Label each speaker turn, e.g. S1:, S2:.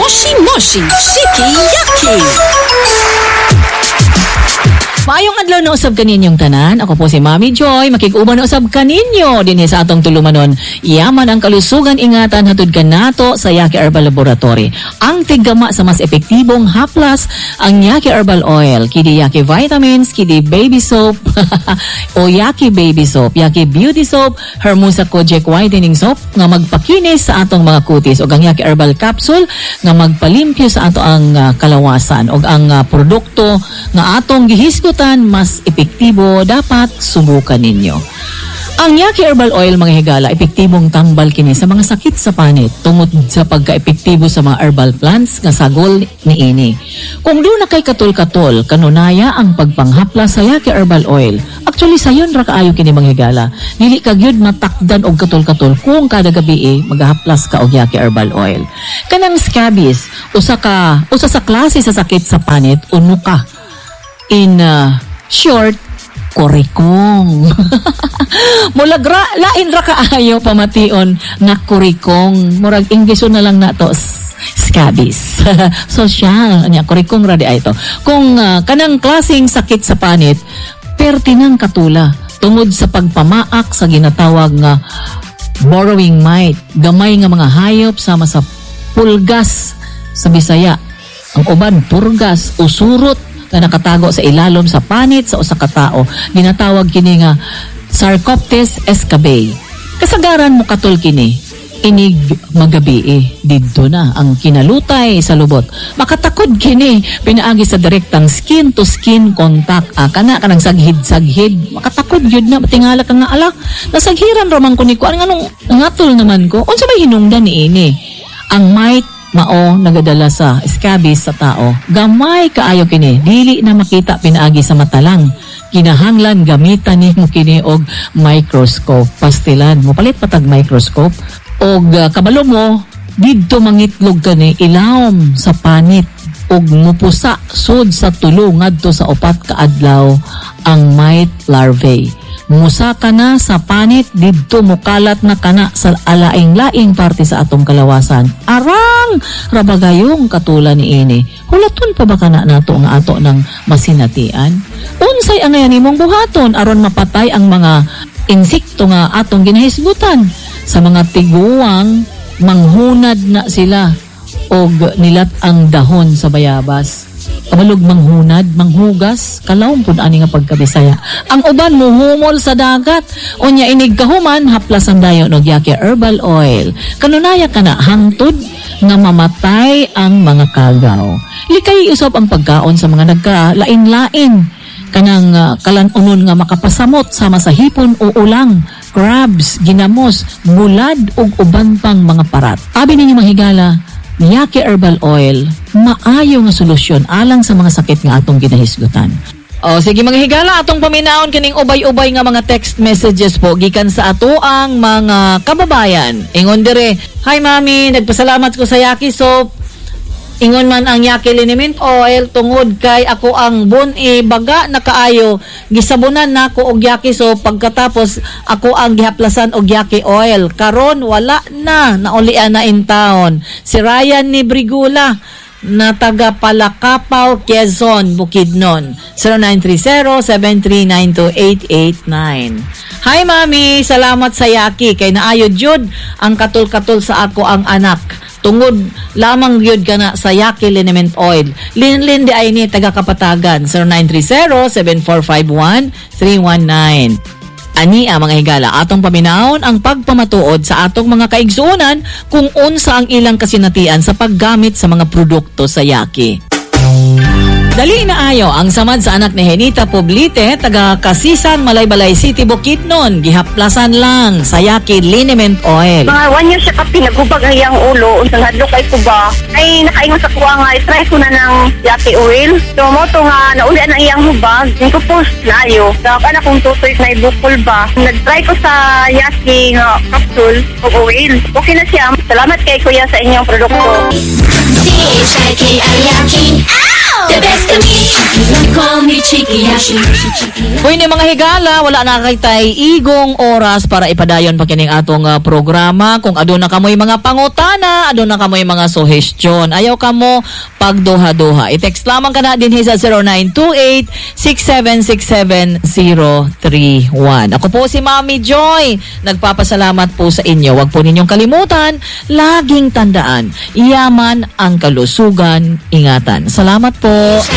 S1: Moshi Moshi Shiki-Yaki. Maayong adlaw na usab kaninyong tanan. Ako po si Mami Joy. Makig-uban na usab kaninyo dinhi sa atong tulumanon. Yaman ang kalusugan ingatan hatod kanato sa Yaki Herbal Laboratory. Ang tiggama sa mas epektibong haplas ang Yaki Herbal Oil, kidi Yaki Vitamins, kidi Baby Soap o Yaki Baby Soap, Yaki Beauty Soap, Hermosa Kojic Whitening Soap nga magpakinis sa atong mga kutis, o ang Yaki Herbal Capsule nga magpalimpyo sa ato ang kalawasan, o ang produkto nga atong gihisgot mas epektibo, dapat subukan ninyo. Ang Yaki Herbal Oil, mga higala, epektibong tambal kini sa mga sakit sa panit tungod sa pagka-epektibo sa mga herbal plants nga sagol niini. Kung doon na kay katol-katol, kanunaya ang pagpanghapla sa Yaki Herbal Oil. Actually, sayon ra kaayo kini, mga higala. Dili ka gyud matakdan og katol-katol kung kada gabi maghaplas ka og Yaki Herbal Oil. Kanang scabies, usa sa klase sa sakit sa panit, uno ka. In short, kurikong. Mulag lain ra kaayo pamation nga kurikong. Murag Ingleso na lang nato, scabies. Social, anya kurikong ra di ay to. Kung kanang klaseng sakit sa panit, pertinang katula tungod sa pagpamaak sa ginatawag nga borrowing mite, gamay nga mga hayop sama sa pulgas sa Bisaya. Ang uban purgas o surot na nakatago sa ilalom sa panit sa usa ka tao, ginatawag kini nga Sarcoptes escabeie. Kasagaran mo katol kini, inig magabi didto na ang kinalutay sa lubot. Makatakod kini pinaagi sa direktang skin to skin contact. Kanang saghid-saghid, makatakod yun na, tingala ka nga, ala nasaghiran raman ko ni ko, anong ngatol naman ko, unsa may hinungdan ni ini. Ang mite mao nagadala sa scabies sa tao. Gamay kaayo kini, dili na makita pinaagi sa mata lang. Kinahanglan gamitan nimo kini og microscope. Pastilan mo palit patag microscope og kabalo mo didto mangitlog kani ilawom sa panit og mupusa sud sa tulo ngadto sa 4 ka adlaw ang mite larvae. Musa ka na sa panit, didto mukalat na kana sa alaing-laing parte sa atong kalawasan. Arang rabagayong katula ni ini. Hulaton pa ba kana nato nga ato ng masinatian? Unsay angayan nimong buhaton aron mapatay ang mga insekto nga atong ginahisgutan? Sa mga tiguang, manghunad na sila og nilat ang dahon sa bayabas. Kabalog manghunad, manghugas, kalawon pud ani nga pagkabisaya. Ang uban muhumol sa dagat. Unya inig kahuman, haplasan dayon og Yaki Herbal Oil. Kanunaya kana hangtod nga mamatay ang mga kagaw. Likay usab ang pagkaon sa mga nagkalain-lain. Kanang kalanunon nga makapasamot sama sa hipon o ulang, crabs, ginamos, bulad ug uban pang mga parat. Abi ninyo mahigala, Yaki Herbal Oil, maayo nga solusyon alang sa mga sakit nga atong ginahisgutan. O sige mga higala, atong paminaon kining ubay-ubay nga mga text messages po gikan sa ato ang mga kababayan. Ingon dire, hi mami, nagpasalamat ko sa Yaki Soap. Ingon man ang Yaki Liniment Oil tungod kay ako ang baga na kaayo, gisabunan nako og Yaki Soap pagkatapos ako ang gihaplasan og Yaki Oil. Karon wala na, naulian na in town. Si Ryan ni Brigula na taga Palakapaw, Quezon, Bukidnon. 0930-7392889. Hi mami, salamat sa Yaki kay naayo jud ang katul-katul sa ako ang anak. Tungod lamang gyud kana sa Yaki Liniment Oil. Linlin di ay ni taga Kapatagan. 0930-7451-319. Ani mga higala, atong paminaon ang pagpamatuod sa atong mga kaigsuonan kung unsa ang ilang kasinatian sa paggamit sa mga produkto sa Yaki. Dali na ayo ang samad sa anak ni Henita Poblite, taga Kasisan, Malaybalay City, Bukidnon. Gihaplasan lang sa Yaki Liniment Oil.
S2: Mga 1 year siya ka pinagubag ang iyang ulo. Unsang hadlok ay kuba. Ay nakaingon sa kuha nga, try ko na ng Yaki Oil. So mo to nga, naulian ang iyang hubag. Yung post layo. So anak kong tutoy na ibukol ba. Nag-try ko sa Yaki nga capsule o oil. Okay na siya. Salamat kay kuya sa inyong produkto.
S3: C-H-I-K-I-Yaki. Ow! The best of me. Call me Cheeky Hashi.
S1: Uy, ni mga higala, wala na kay tay igong oras para ipadayon pa kining atong programa. Kung aduna kamoy mga pangutana, aduna kamoy mga suhestyon. Ayaw kamo pagduha-duha. I-text lamang ka na din sa 0928-6767-031. Ako po si Mami Joy. Nagpapasalamat po sa inyo. Huwag po ninyong kalimutan, laging tandaan, yaman ang kalusugan, ingatan. Salamat po.